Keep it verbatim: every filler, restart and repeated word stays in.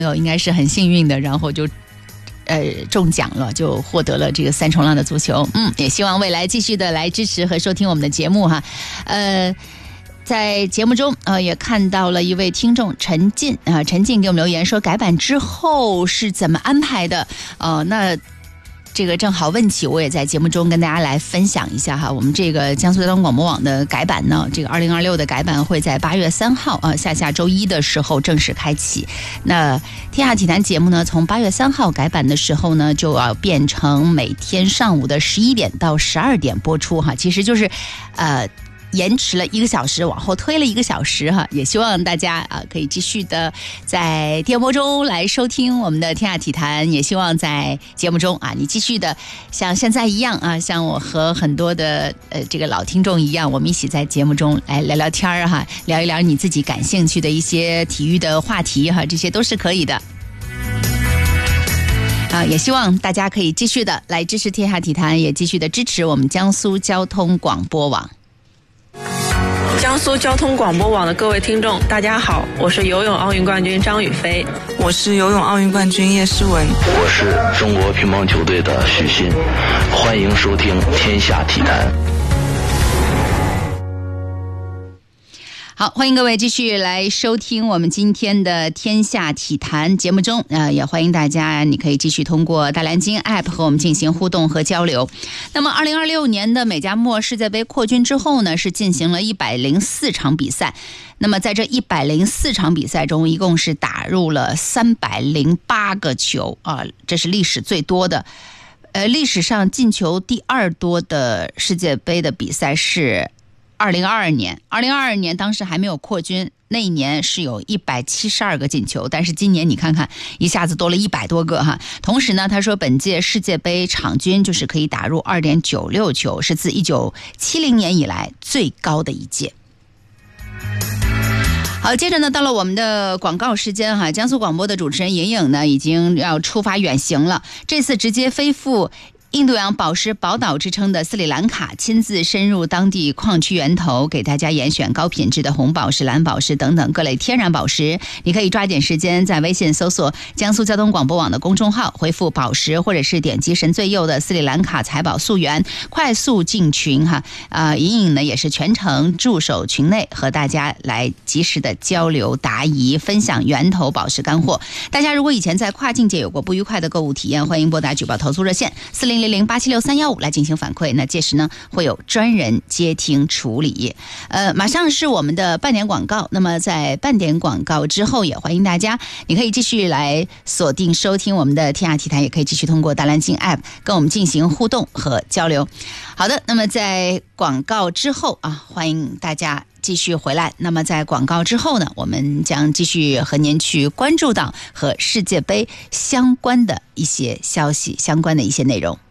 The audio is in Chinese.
友应该是很幸运的，然后就呃中奖了，就获得了这个三重浪的足球。嗯，也希望未来继续的来支持和收听我们的节目哈。呃，在节目中呃也看到了一位听众陈进啊、呃，陈进给我们留言说改版之后是怎么安排的？呃，那。这个正好问起，我也在节目中跟大家来分享一下哈。我们这个江苏交通广播网的改版呢，这个二零二六的改版会在八月三号啊，下下周一的时候正式开启。那天下体坛节目呢，从八月三号改版的时候呢，就要变成每天上午的十一点到十二点播出哈。其实就是，呃。延迟了一个小时，往后推了一个小时哈，也希望大家啊可以继续的在电波中来收听我们的天下体坛，也希望在节目中啊你继续的像现在一样啊，像我和很多的呃这个老听众一样，我们一起在节目中来聊聊天哈，聊一聊你自己感兴趣的一些体育的话题哈，这些都是可以的。啊，也希望大家可以继续的来支持天下体坛，也继续的支持我们江苏交通广播网。 江苏交通广播网的各位听众大家好，我是游泳奥运冠军张雨霏， 我是游泳奥运冠军叶诗文， 我是中国乒乓球队的许昕，欢迎收听天下体坛。 好，欢迎各位继续来收听我们今天的天下体坛节目中，呃，也欢迎大家，你可以继续通过大蓝鲸 App 和我们进行互动和交流。那么，二零二六年的美加墨世界杯扩军之后呢，是进行了一百零四场比赛。那么，在这一百零四场比赛中，一共是打入了三百零八个球啊，这是历史最多的。呃，历史上进球第二多的世界杯的比赛是。二零二二年，二零二二年当时还没有扩军，那一年是有一百七十二个进球，但是今年你看看，一下子多了一百多个哈。同时呢，他说本届世界杯场均就是可以打入二点九六球，是自一九七零年以来最高的一届。好，接着呢，到了我们的广告时间哈，江苏广播的主持人莹莹呢，已经要出发远行了，这次直接飞赴。印度洋宝石宝岛之称的斯里兰卡，亲自深入当地矿区源头，给大家严选高品质的红宝石、蓝宝石等等各类天然宝石。你可以抓紧时间在微信搜索江苏交通广播网的公众号，回复宝石，或者是点击神最右的斯里兰卡财宝溯源，快速进群哈。啊，莹莹呢也是全程驻守群内，和大家来及时的交流答疑，分享源头宝石干货。大家如果以前在跨境界有过不愉快的购物体验，欢迎拨打举报投诉热线四零。零零八七六三幺五来进行反馈，那届时呢会有专人接听处理。呃，马上是我们的半点广告，那么在半点广告之后，也欢迎大家，你可以继续来锁定收听我们的天下体坛，也可以继续通过大蓝鲸 App 跟我们进行互动和交流。好的，那么在广告之后啊，欢迎大家继续回来。那么在广告之后呢，我们将继续和您去关注到和世界杯相关的一些消息，相关的一些内容。